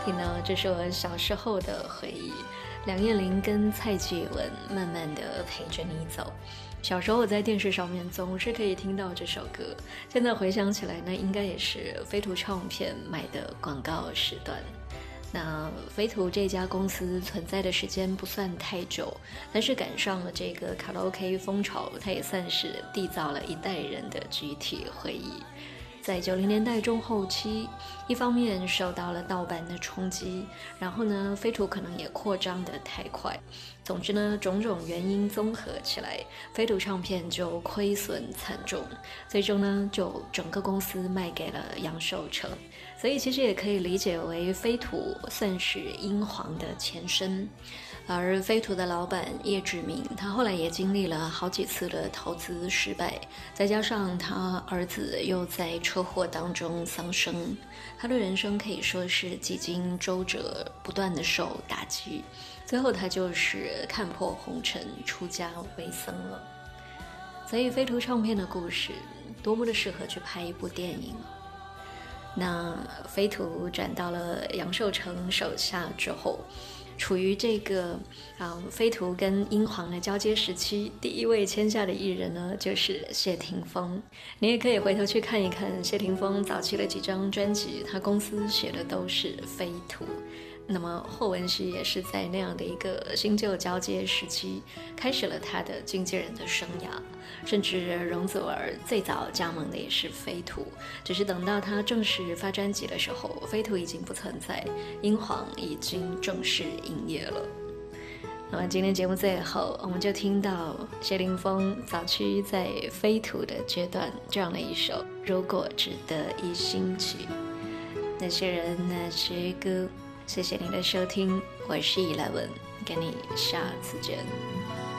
听到这是我小时候的回忆，梁艳玲跟蔡继文慢慢的陪着你走。小时候我在电视上面总是可以听到这首歌，现在回想起来呢，应该也是飞图唱片买的广告时段。那飞图这家公司存在的时间不算太久，但是赶上了这个卡拉 OK 风潮，它也算是缔造了一代人的集体回忆。在90年代中后期，一方面受到了盗版的冲击，然后呢，飞图可能也扩张得太快。总之呢，种种原因综合起来，飞图唱片就亏损惨重，最终呢，就整个公司卖给了杨受成。所以其实也可以理解为飞图算是英皇的前身。而飞图的老板叶志明，他后来也经历了好几次的投资失败，再加上他儿子又在车祸当中丧生，他的人生可以说是几经周折，不断的受打击，最后他就是看破红尘，出家为僧了。所以飞图唱片的故事多么的适合去拍一部电影。那飞图转到了杨受成手下之后，处于这个飞图跟英皇的交接时期，第一位签下的艺人呢，就是谢霆锋。你也可以回头去看一看谢霆锋早期的几张专辑，他公司写的都是飞图。那么霍汶希也是在那样的一个新旧交接时期，开始了他的经纪人的生涯。甚至容祖儿最早加盟的也是飞图，只是等到他正式发专辑的时候，飞图已经不存在，英皇已经正式营业了。那么今天节目最后，我们就听到谢霆锋早期在飞图的阶段这样的一首《如果只得一星期》。那些人那些歌，谢谢您的收听，我是11，跟你下次见。